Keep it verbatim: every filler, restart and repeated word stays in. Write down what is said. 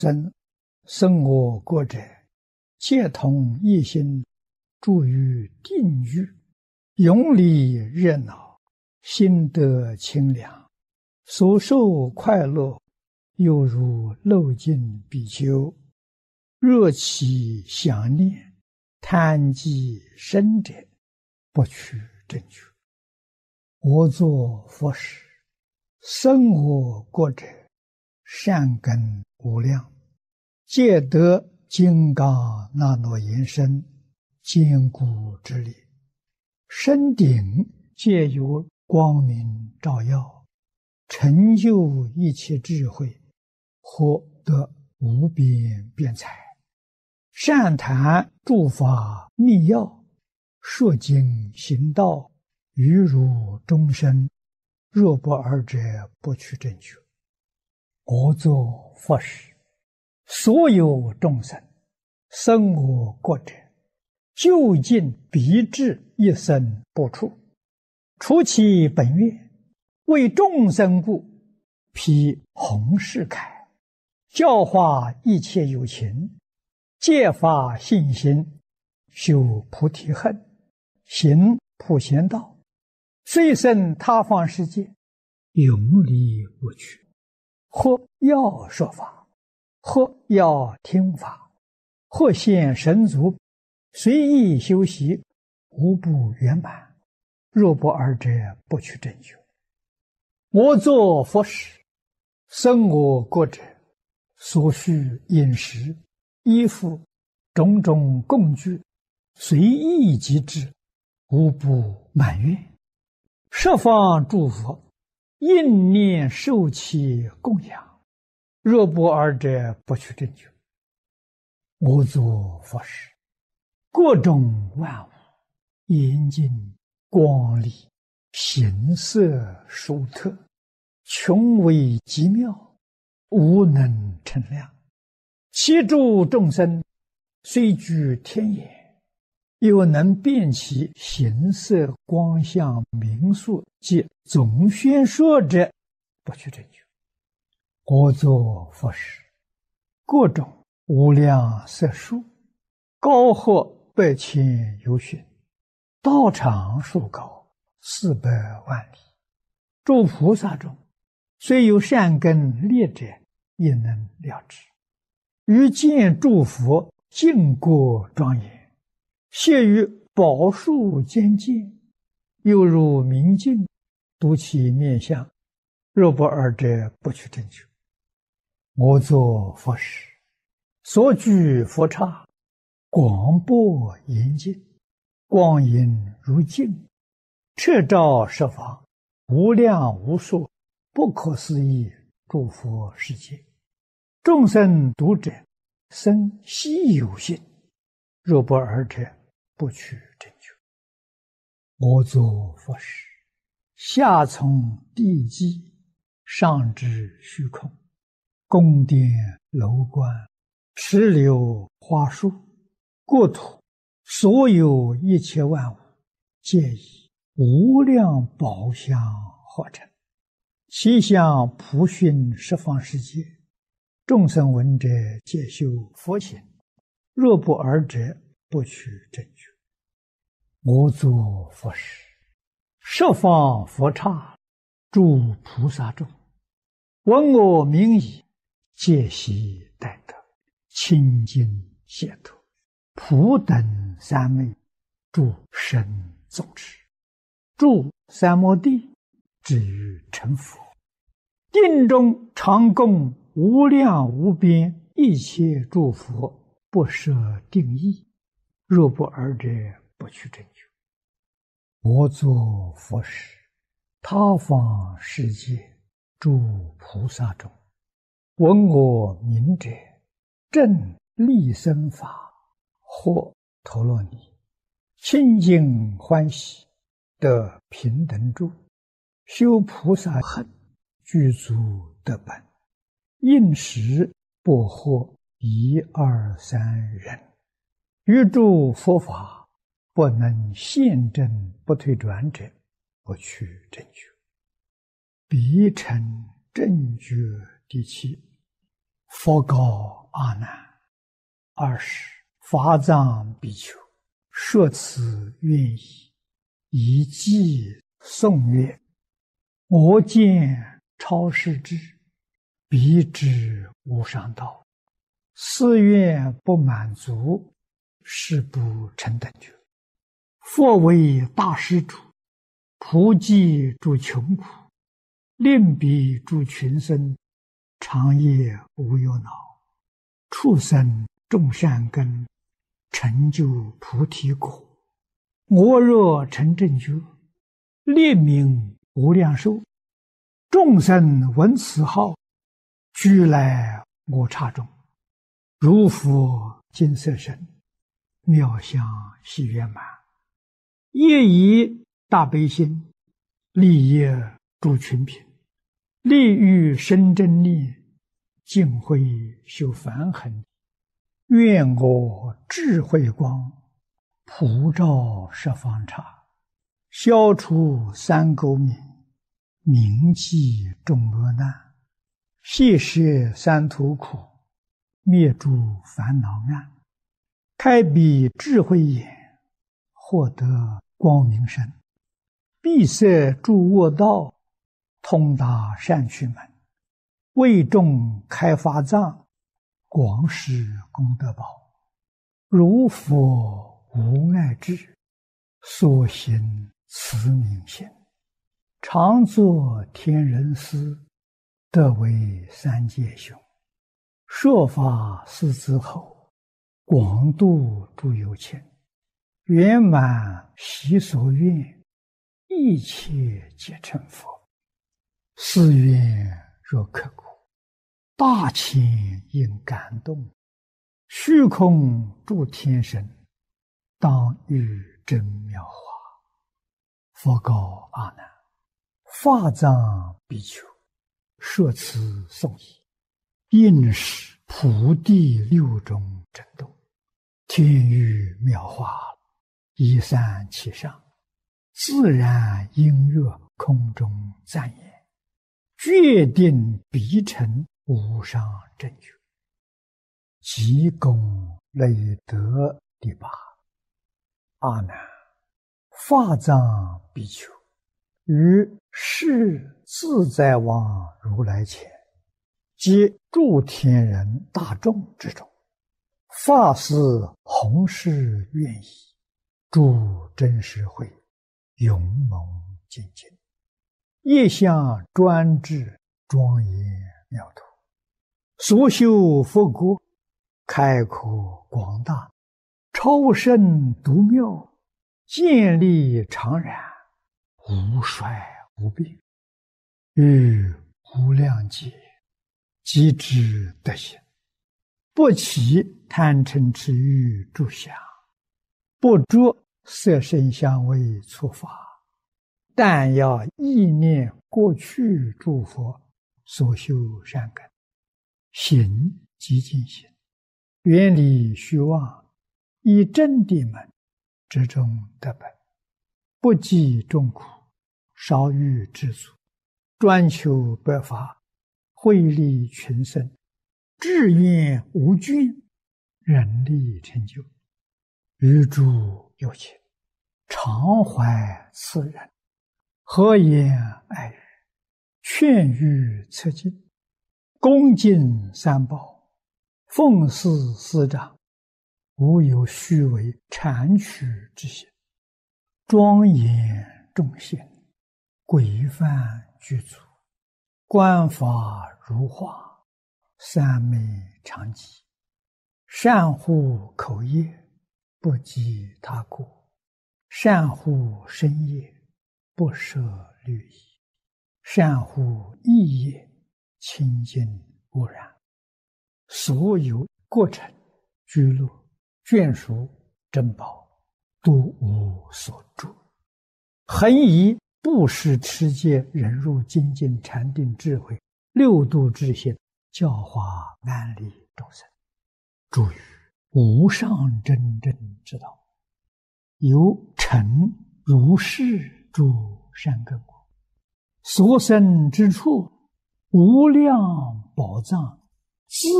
真生我国者，皆同一心，住于定狱，永离热闹，心得清凉，所受快乐，犹如漏尽比丘。若其想念，贪积深者，不取正觉。我作佛时，生我国者，善根无量，皆得金刚那罗延身，坚固之力。身顶皆有光明照耀，成就一切智慧，获得无边辩才。善谈诸法密要，说经行道，于如众生，若不尔者，不取正觉。我作佛时，所有众生生我国者，究竟必至一生不出，除其本愿，为众生故，披弘誓铠，教化一切有情，戒发信心，修菩提恨，行普贤道，虽生他方世界，永离不去。或要说法，或要听法，或现神足，随意修习，无不圆满。若不尔者，不取正觉。我作佛时，生我国者，所需饮食、衣服、种种供具，随意即至，无不满愿。十方诸佛应念受其供养，若不尔者，不取正觉。我作佛时，各种万物严净光丽，形色殊特，穷微极妙，无能称量。其诸众生虽居天眼，又能辨其形色光相名数及总宣说者，不取正觉。我作佛时，各种无量色数，高或百千由旬，道场数高，四百万里。诸菩萨中，虽有善根劣者，也能了知。于见诸佛净国庄严，谢于宝树间见，犹如明镜，睹其面相，若不尔者，不取正觉。我作佛时，所居佛刹，广博严净，光影如镜，彻照十方，无量无数，不可思议诸佛世界。众生读者，生希有信，若不尔者，不取正觉。我作佛时，下从地基，上至虚空，宫殿楼观，池流花树，国土所有一切万物，皆以无量宝相化成，其相普熏十方世界。众生闻者，皆修佛行，若不尔者，不取正觉。我作佛时，十方佛刹，诸菩萨众，闻我名已，皆悉待得，清净解脱，普等三昧，诸神众持，住三摩地，至于成佛。定中常供无量无边一切诸佛，不设定义，若不尔者，不取正觉。我作佛时，他方世界诸菩萨中，闻我名者，正利生法，或陀罗尼，清净欢喜，得平等住，修菩萨恨，具足得本。应时不获一二三人，于诸佛法不能现证不退转者，不取正觉。彼成正觉第七。 佛告阿难：二是法藏比丘说此愿意，以偈颂曰：我见超世智，彼知无上道，四愿不满足，是不成等觉。佛为大施主，普济诸穷苦，令彼诸群生，长夜无忧恼，畜生种善根，成就菩提果。我若成正觉，列名无量寿，众生闻此号，俱来我刹中。如佛金色身，妙相喜圆满，业以大悲心，利业诸群品，利欲生真力，尽慧修梵行。愿我智慧光，普照十方刹，消除三垢冥，铭记众恶难，悉摄三途苦，灭诸烦恼暗，开彼智慧眼，获得光明身，闭塞诸恶道，通达善趣门，为众开法藏，广施功德宝。如佛无碍智，所行慈悯心，常作天人师，得为三界雄。说法四之后，广度诸有情，圆满习所愿，一切皆成佛。是愿若刻骨，大千应感动，虚空诸天神，当遇真妙法。佛告阿难：法藏比丘说此颂已，应是普地六种震动，天雨妙法，一散其上，自然音乐空中赞言，决定必成无上正觉。即功累德第八。阿难，法藏比丘于世自在王如来前，及诸天人大众之中，发誓弘誓愿意，诸真实会勇猛精进，业相专制，庄严妙土，所修佛国开阔广大，超胜独妙，建立常然，无衰无病，于无量劫即知德行，不起贪嗔痴欲诸想，不着色声香味触法，但要意念过去诸佛所修善根，行即净行，远离虚妄，以真谛门之中得本，不计众苦，少欲知足，专求百法，惠利群生，志愿无倦，人力成就。于诸有情，常怀慈仁，和颜爱语，劝喻策进，恭敬三宝，奉事师长，无有虚伪谄曲之心，庄严众贤，规范具足，观法如画，三昧常寂，善护口业，不及他过，善护身业，不舍律仪，善护意业，清净无染。所有过程、居乐、眷属、珍宝，都无所住。恒以布施、持戒、忍辱、精进、禅定、智慧六度之心，教化安利众生，诸于无上真正之道，由成如是诸善根果，所生之处，无量宝藏自